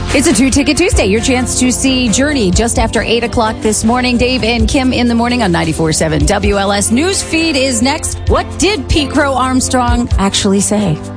It's a two-ticket Tuesday. Your chance to see Journey just after 8 o'clock this morning. Dave and Kim in the morning on 94.7 WLS. News feed is next. What did Pete Crow Armstrong actually say?